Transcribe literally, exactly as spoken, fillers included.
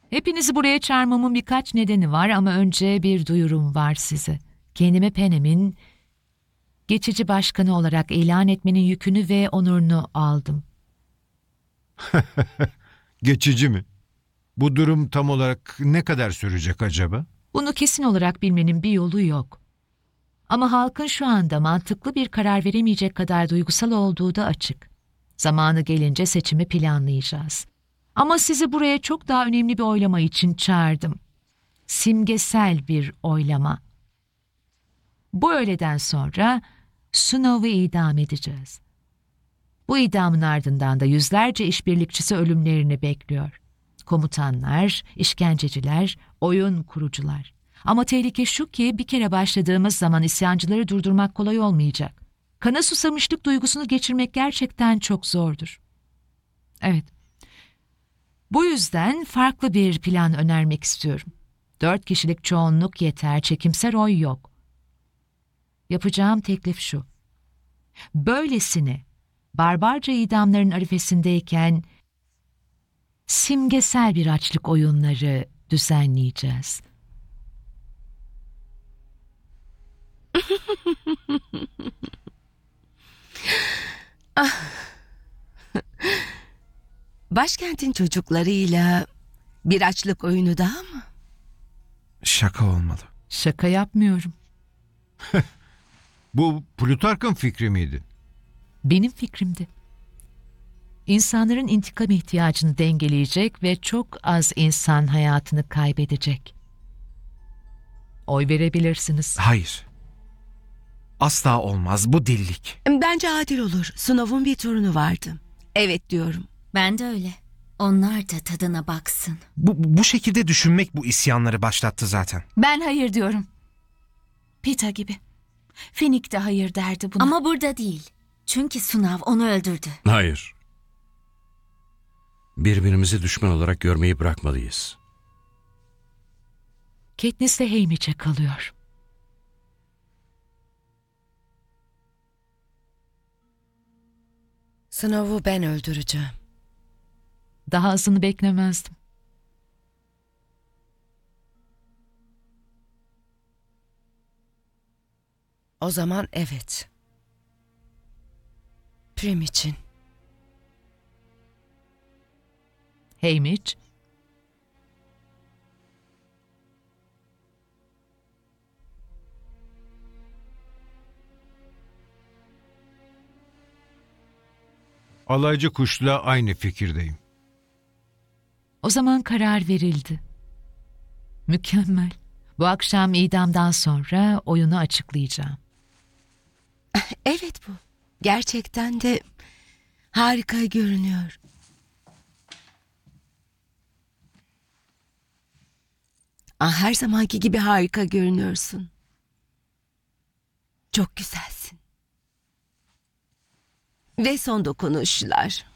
Hepinizi buraya çağırmamın birkaç nedeni var ama önce bir duyurum var size. Kendimi Panem'in geçici başkanı olarak ilan etmenin yükünü ve onurunu aldım. Geçici mi? Bu durum tam olarak ne kadar sürecek acaba? Bunu kesin olarak bilmenin bir yolu yok. Ama halkın şu anda mantıklı bir karar veremeyecek kadar duygusal olduğu da açık. Zamanı gelince seçimi planlayacağız. Ama sizi buraya çok daha önemli bir oylama için çağırdım. Simgesel bir oylama. Bu öğleden sonra Snow'u idam edeceğiz. Bu idamın ardından da yüzlerce işbirlikçisi ölümlerini bekliyor. Komutanlar, işkenceciler, oyun kurucular. Ama tehlike şu ki bir kere başladığımız zaman isyancıları durdurmak kolay olmayacak. Kana susamışlık duygusunu geçirmek gerçekten çok zordur. Evet. Bu yüzden farklı bir plan önermek istiyorum. Dört kişilik çoğunluk yeter, çekimser oy yok. Yapacağım teklif şu. Böylesine barbarca idamların arifesindeyken simgesel bir açlık oyunları düzenleyeceğiz. Ah. Başkentin çocuklarıyla bir açlık oyunu daha mı? Şaka olmalı. Şaka yapmıyorum. Bu Plutark'ın fikri miydi? Benim fikrimdi. İnsanların intikam ihtiyacını dengeleyecek ve çok az insan hayatını kaybedecek. Oy verebilirsiniz. Hayır. Asla olmaz. Bu delilik. Bence adil olur. Snow'un bir torunu vardı. Evet diyorum. Ben de öyle. Onlar da tadına baksın. Bu, bu şekilde düşünmek bu isyanları başlattı zaten. Ben hayır diyorum. Pita gibi. Finnick de hayır derdi buna. Ama burada değil. Çünkü Sunav onu öldürdü. Hayır. Birbirimizi düşman olarak görmeyi bırakmalıyız. Katniss de Haymitch'e kalıyor. Snow'u ben öldüreceğim. Daha azını beklemezdim. O zaman evet. Prim için. Haymitch, Alaycı kuşla aynı fikirdeyim. o zaman karar verildi. Mükemmel. Bu akşam idamdan sonra oyunu açıklayacağım. Evet bu. Gerçekten de harika görünüyor. Ah, her zamanki gibi harika görünüyorsun. Çok güzelsin. Ve son dokunuşlar.